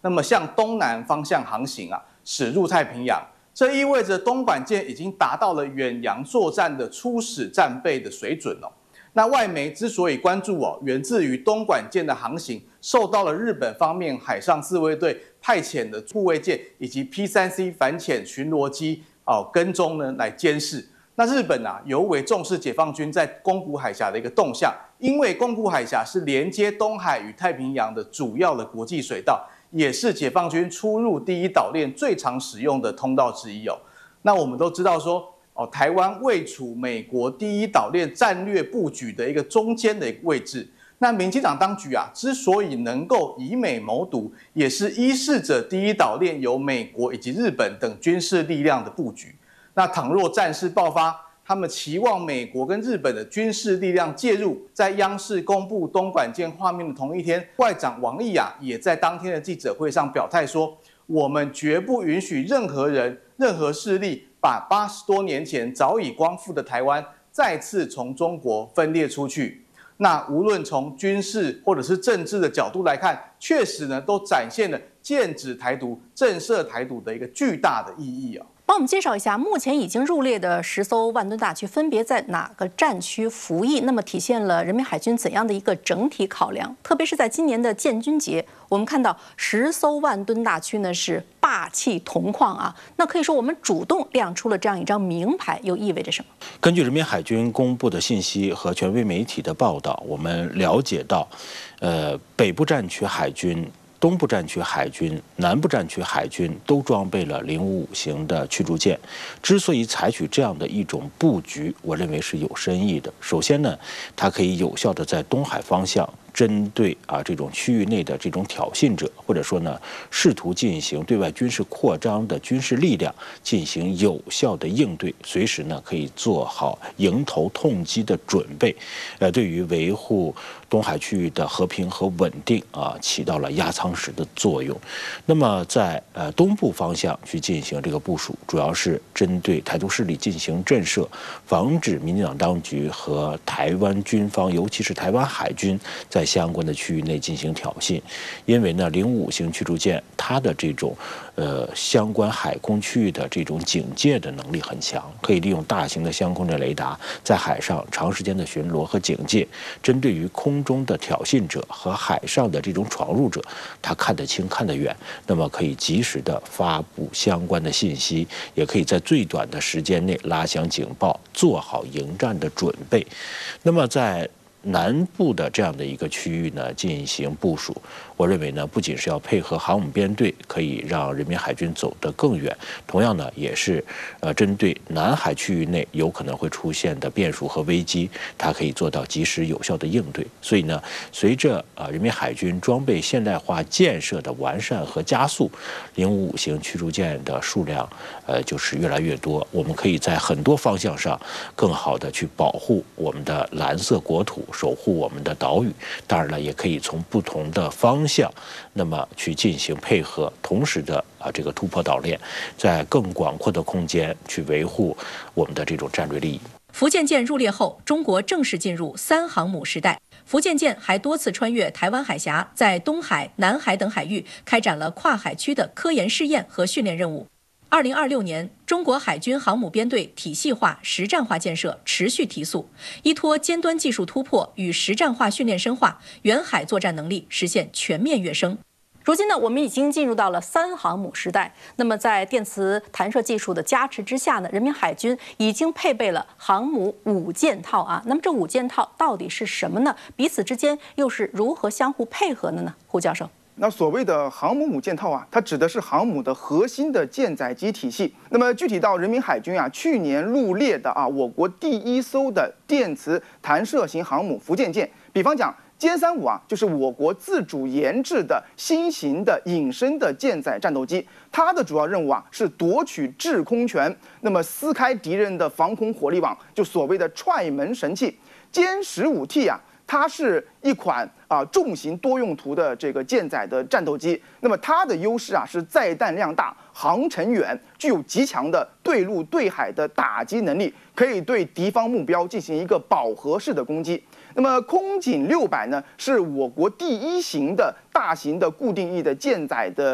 那么向东南方向航行啊，驶入太平洋。这意味着东莞舰已经达到了远洋作战的初始战备的水准哦。那外媒之所以关注哦，源自于东莞舰的航行受到了日本方面海上自卫队派遣的护卫舰以及 P3C 反潜巡逻机跟踪呢来监视。那日本尤为重视解放军在宫古海峡的一个动向，因为宫古海峡是连接东海与太平洋的主要的国际水道，也是解放军出入第一岛链最常使用的通道之一哦。那我们都知道说，台湾位处美国第一岛链战略布局的一个中间的一个位置。那民进党当局之所以能够以美谋独，也是依恃着第一岛链由美国以及日本等军事力量的布局。那倘若战事爆发，他们期望美国跟日本的军事力量介入。在央视公布东莞舰画面的同一天，外长王毅也在当天的记者会上表态说，我们绝不允许任何人、任何势力把80多年前早已光复的台湾再次从中国分裂出去。那无论从军事或者是政治的角度来看，确实呢都展现了剑指台独、震慑台独的一个巨大的意义啊。 帮我们介绍一下，目前已经入列的10艘万吨大驱分别在哪个战区服役？那么体现了人民海军怎样的一个整体考量？特别是在今年的建军节，我们看到10艘万吨大驱呢是霸气铜矿啊，那可以说我们主动亮出了这样一张名牌，又意味着什么？ 根据人民海军公布的信息和权威媒体的报道，我们了解到，北部战区海军、东部战区海军、南部战区海军都装备了055型的驱逐舰。之所以采取这样的一种布局，我认为是有深意的。首先呢，它可以有效地在东海方向针对这种区域内的这种挑衅者，或者说呢试图进行对外军事扩张的军事力量进行有效的应对，随时呢可以做好迎头痛击的准备，对于维护东海区域的和平和稳定起到了压舱石的作用。那么在东部方向去进行这个部署，主要是针对台独势力进行震慑，防止民进党当局和台湾军方，尤其是台湾海军在相关的区域内进行挑衅。因为呢055型驱逐舰它的这种相关海空区域的这种警戒的能力很强，可以利用大型的相控阵雷达在海上长时间的巡逻和警戒，针对于空中的挑衅者和海上的这种闯入者，它看得清看得远，那么可以及时的发布相关的信息，也可以在最短的时间内拉响警报，做好迎战的准备。那么在南部的这样的一个区域呢进行部署，我认为呢不仅是要配合航母编队，可以让人民海军走得更远，同样呢也是针对南海区域内有可能会出现的变数和危机，它可以做到及时有效的应对。所以呢，随着人民海军装备现代化建设的完善和加速，055型驱逐舰的数量就是越来越多，我们可以在很多方向上更好的去保护我们的蓝色国土，守护我们的岛屿。当然了，也可以从不同的方向，那么去进行配合，同时的这个突破岛链，在更广阔的空间去维护我们的这种战略利益。 福建舰入列后，中国正式进入3航母时代。福建舰还多次穿越台湾海峡，在东海、南海等海域开展了跨海区的科研试验和训练任务。2026年，中国海军航母编队体系化、实战化建设持续提速，依托尖端技术突破与实战化训练深化，远海作战能力实现全面跃升。如今呢，我们已经进入到了3航母时代。那么，在电磁弹射技术的加持之下呢，人民海军已经配备了航母5件套啊。那么这5件套到底是什么呢？彼此之间又是如何相互配合的呢？胡教授。 那所谓的航母5件套它指的是航母的核心的舰载机体系。那么具体到人民海军去年入列的我国第1艘的电磁弹射型航母福建舰，比方讲歼35就是我国自主研制的新型的隐身的舰载战斗机，它的主要任务是夺取制空权，那么撕开敌人的防空火力网，就所谓的踹门神器。歼15T它是一款重型多用途的这个舰载的战斗机，那么它的优势是载弹量大、航程远，具有极强的对陆对海的打击能力，可以对敌方目标进行一个饱和式的攻击。那么空警600呢，是我国第1型的大型的固定翼的舰载的